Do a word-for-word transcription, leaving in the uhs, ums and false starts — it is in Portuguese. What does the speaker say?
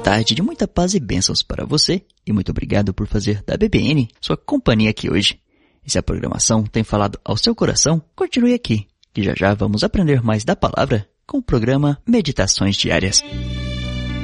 tarde de muita paz e bênçãos para você e muito obrigado por fazer da B B N sua companhia aqui hoje. E se a programação tem falado ao seu coração, continue aqui, que já já vamos aprender mais da palavra com o programa Meditações Diárias.